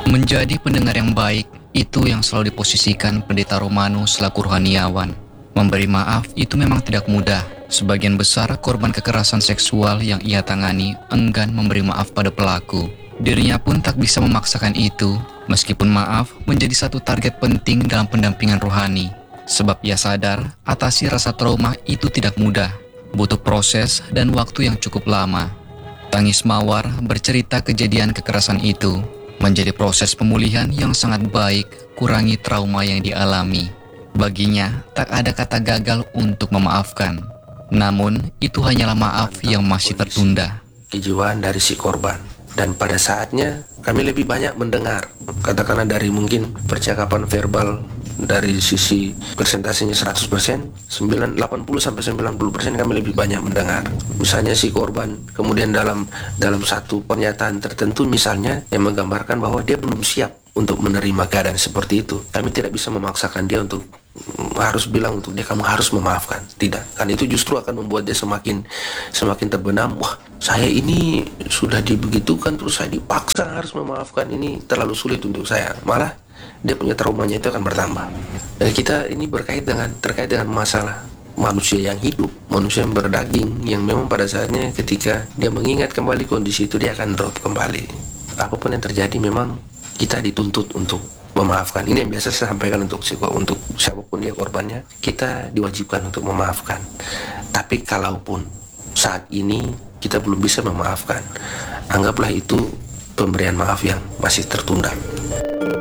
Menjadi pendengar yang baik, itu yang selalu diposisikan Pendeta Romano selaku rohaniawan. Memberi maaf itu memang tidak mudah. Sebagian besar korban kekerasan seksual yang ia tangani enggan memberi maaf pada pelaku. Dirinya pun tak bisa memaksakan itu, meskipun maaf menjadi satu target penting dalam pendampingan rohani. Sebab ia sadar, atasi rasa trauma itu tidak mudah, butuh proses dan waktu yang cukup lama. Tangis Mawar bercerita kejadian kekerasan itu menjadi proses pemulihan yang sangat baik, kurangi trauma yang dialami. Baginya, tak ada kata gagal untuk memaafkan. Namun, itu hanyalah maaf yang masih tertunda. Kejiwaan dari si korban. Dan pada saatnya kami lebih banyak mendengar, katakanlah dari mungkin percakapan verbal dari sisi presentasinya 100%, 80 sampai 90% kami lebih banyak mendengar. Misalnya si korban kemudian dalam satu pernyataan tertentu misalnya yang menggambarkan bahwa dia belum siap untuk menerima keadaan seperti itu. Kami tidak bisa memaksakan dia untuk harus bilang untuk dia kamu harus memaafkan. Tidak, kan itu justru akan membuat dia semakin terbenam. Wah, saya ini sudah dibegitukan terus saya dipaksa harus memaafkan, ini terlalu sulit untuk saya. Malah dia punya traumanya itu akan bertambah. Dan kita ini terkait dengan masalah manusia yang hidup, manusia yang berdaging, yang memang pada saatnya ketika dia mengingat kembali kondisi itu dia akan drop kembali. Apapun yang terjadi memang kita dituntut untuk memaafkan. Ini yang biasa saya sampaikan untuk siapapun dia korbannya, kita diwajibkan untuk memaafkan. Tapi kalaupun saat ini kita belum bisa memaafkan, anggaplah itu pemberian maaf yang masih tertunda.